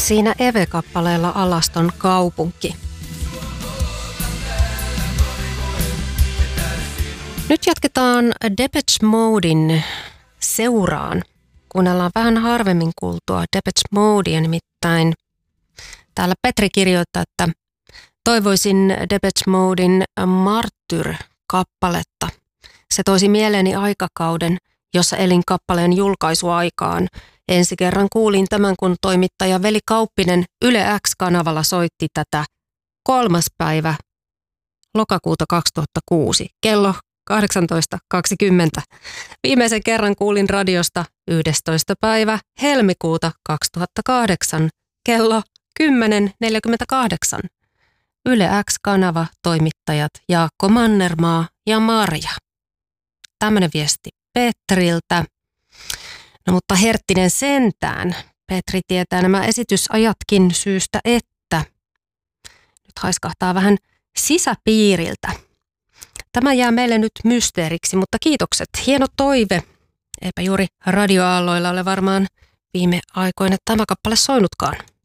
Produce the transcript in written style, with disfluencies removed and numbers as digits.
Siinä Eve-kappaleella Alaston kaupunki. Nyt jatketaan Depeche Moden seuraan. Kuunnellaan vähän harvemmin kuultua Depeche Modea, nimittäin täällä Petri kirjoittaa, että toivoisin Depeche Moden Martyr-kappaletta. Se toisi mieleeni aikakauden, jossa elin kappaleen julkaisuaikaan. Ensi kerran kuulin tämän, kun toimittaja Veli Kauppinen Yle X-kanavalla soitti tätä 3. päivä lokakuuta 2006 kello 18.20. Viimeisen kerran kuulin radiosta 11. päivä helmikuuta 2008 kello 10.48. Yle X-kanava, toimittajat Jaakko Mannermaa ja Marja. Tämmöinen viesti Petriltä. No mutta Herttinen sentään. Petri tietää nämä esitysajatkin syystä, että nyt haiskahtaa vähän sisäpiiriltä. Tämä jää meille nyt mysteeriksi, mutta kiitokset. Hieno toive. Eipä juuri radioaalloilla ole varmaan viime aikoina tämä kappale soinutkaan.